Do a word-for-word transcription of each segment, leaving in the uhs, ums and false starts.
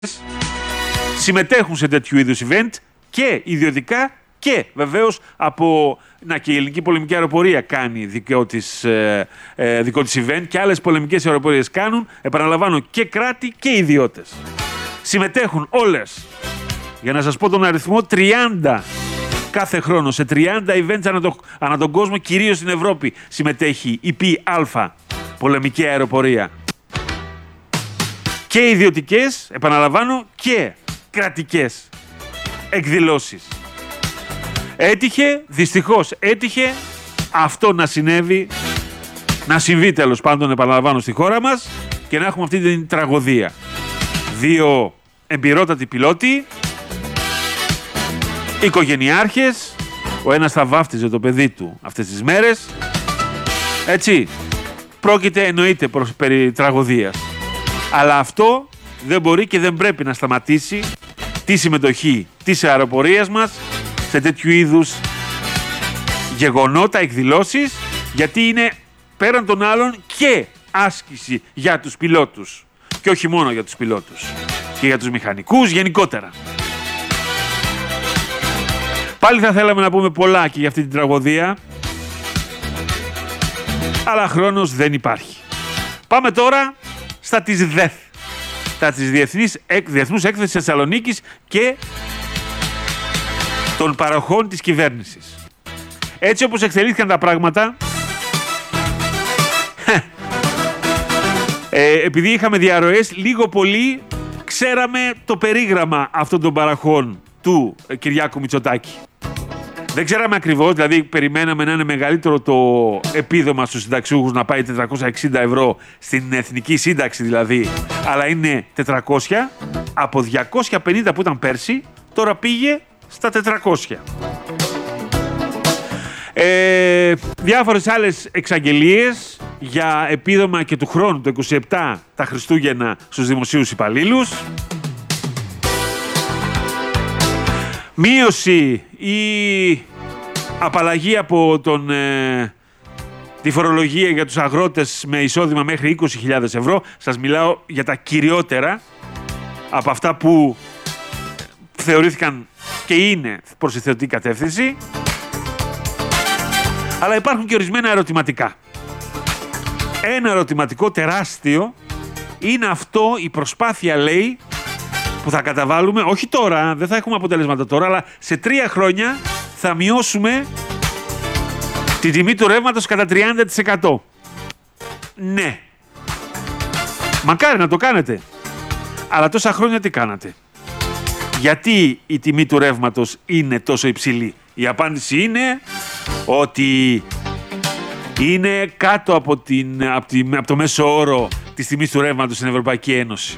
συμμετέχουν σε τέτοιου είδους event και ιδιωτικά και βεβαίως από... Να, και η ελληνική πολεμική αεροπορία κάνει δικό της, ε, ε, δικό της event και άλλες πολεμικές αεροπορίες κάνουν, επαναλαμβάνω, και κράτη και ιδιώτες. Συμμετέχουν όλες, για να σας πω τον αριθμό, τριάντα κάθε χρόνο, σε τριάντα events ανά, το, ανά τον κόσμο, κυρίως στην Ευρώπη, συμμετέχει η ΠΑ, πολεμική αεροπορία. Και ιδιωτικές, επαναλαμβάνω, και κρατικές εκδηλώσεις. Έτυχε, δυστυχώς έτυχε αυτό να συνέβη, να συμβεί τέλος πάντων, επαναλαμβάνω, στη χώρα μας και να έχουμε αυτή την τραγωδία. Δύο εμπειρότατοι πιλότοι, οικογενειάρχες, ο ένας θα βάφτιζε το παιδί του αυτές τις μέρες, έτσι, πρόκειται εννοείται προς, περί τραγωδίας. Αλλά αυτό δεν μπορεί και δεν πρέπει να σταματήσει τη συμμετοχή της αεροπορίας μας σε τέτοιου είδους γεγονότα, εκδηλώσεις, γιατί είναι πέραν των άλλων και άσκηση για τους πιλότους. Και όχι μόνο για τους πιλότους. Και για τους μηχανικούς γενικότερα. Πάλι θα θέλαμε να πούμε πολλά και για αυτή την τραγωδία, αλλά χρόνος δεν υπάρχει. Πάμε τώρα στα της ΔΕΘ, τα της Διεθνής, Διεθνούς Έκθεσης Θεσσαλονίκης και των παροχών της κυβέρνησης. Έτσι όπως εξελίχθηκαν τα πράγματα, ε, επειδή είχαμε διαρροές, λίγο πολύ ξέραμε το περίγραμμα αυτών των παροχών του ε, Κυριάκου Μητσοτάκη. Δεν ξέραμε ακριβώς, δηλαδή περιμέναμε να είναι μεγαλύτερο το επίδομα στους συνταξιούχους, να πάει τετρακόσια εξήντα ευρώ στην εθνική σύνταξη δηλαδή, αλλά είναι τετρακόσια, από διακόσια πενήντα που ήταν πέρσι, τώρα πήγε στα τετρακόσια. Ε, διάφορες άλλες εξαγγελίες για επίδομα και του χρόνου, το είκοσι επτά, τα Χριστούγεννα στους δημοσίους υπαλλήλους. Μείωση ή απαλλαγή από τον, ε, τη φορολογία για τους αγρότες με εισόδημα μέχρι είκοσι χιλιάδες ευρώ. Σας μιλάω για τα κυριότερα από αυτά που θεωρήθηκαν και είναι προς τη θετική κατεύθυνση. Αλλά υπάρχουν και ορισμένα ερωτηματικά. Ένα ερωτηματικό τεράστιο είναι αυτό, η προσπάθεια, λέει, που θα καταβάλουμε, όχι τώρα, δεν θα έχουμε αποτελέσματα τώρα, αλλά σε τρία χρόνια θα μειώσουμε την τιμή του ρεύματος κατά τριάντα τοις εκατό. Ναι. Μακάρι να το κάνετε. Αλλά τόσα χρόνια τι κάνατε? Γιατί η τιμή του ρεύματος είναι τόσο υψηλή? Η απάντηση είναι ότι είναι κάτω από, την, από, την, από το μέσο όρο της τιμής του ρεύματος στην Ευρωπαϊκή Ένωση.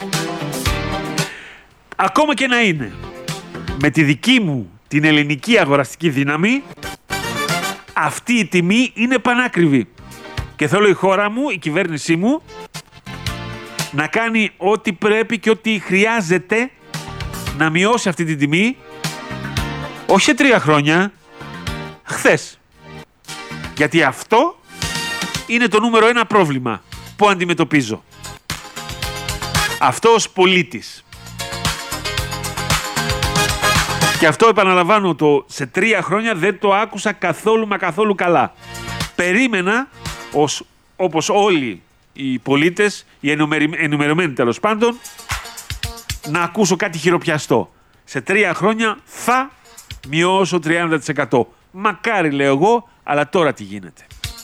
Ακόμα και να είναι, με τη δική μου την ελληνική αγοραστική δύναμη, αυτή η τιμή είναι πανάκριβη. Και θέλω η χώρα μου, η κυβέρνησή μου, να κάνει ό,τι πρέπει και ό,τι χρειάζεται να μειώσει αυτή την τιμή, όχι σε τρία χρόνια, χθες. Γιατί αυτό είναι το νούμερο ένα πρόβλημα που αντιμετωπίζω. Αυτό ως πολίτης. Και αυτό, επαναλαμβάνω, το σε τρία χρόνια δεν το άκουσα καθόλου μα καθόλου καλά. Περίμενα, ως, όπως όλοι οι πολίτες, οι ενημερωμένοι τέλος πάντων, να ακούσω κάτι χειροπιαστό. Σε τρία χρόνια θα μειώσω τριάντα τοις εκατό. Μακάρι, λέω εγώ, αλλά τώρα τι γίνεται?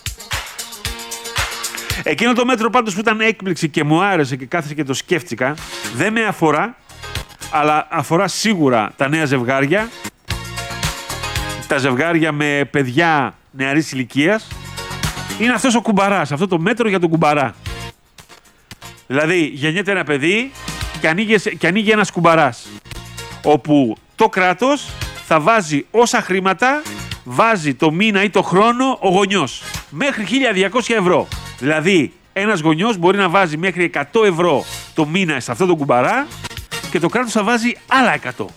Εκείνο το μέτρο πάντως που ήταν έκπληξη και μου άρεσε και κάθισα και το σκέφτηκα, δεν με αφορά, αλλά αφορά σίγουρα τα νέα ζευγάρια, τα ζευγάρια με παιδιά νεαρής ηλικίας, είναι αυτός ο κουμπαράς, αυτό το μέτρο για τον κουμπαρά. Δηλαδή, γεννιέται ένα παιδί και ανοίγει, και ανοίγει ένας κουμπαράς, όπου το κράτος θα βάζει όσα χρήματα βάζει το μήνα ή το χρόνο ο γονιός, μέχρι χίλια διακόσια ευρώ. Δηλαδή, ένας γονιός μπορεί να βάζει μέχρι εκατό ευρώ το μήνα σε αυτό το κουμπαρά και το κράτος θα βάζει άλλα εκατό.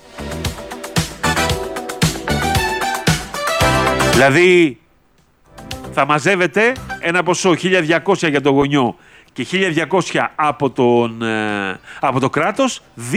Δηλαδή, θα μαζεύετε ένα ποσό χίλια διακόσια για το γονιό και χίλια διακόσια από, τον, ε, από το κράτος,